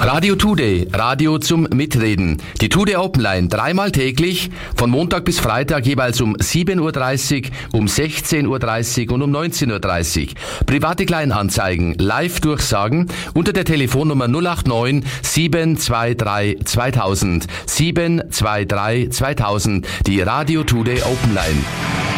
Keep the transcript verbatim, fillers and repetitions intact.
Radio Today, Radio zum Mitreden. Die Today Open Line dreimal täglich, von Montag bis Freitag jeweils um sieben Uhr dreißig, um sechzehn Uhr dreißig und um neunzehn Uhr dreißig. Private Kleinanzeigen, Live-Durchsagen unter der Telefonnummer null acht neun sieben zwei drei zweitausend, sieben zwei drei zweitausend, die Radio Today Open Line.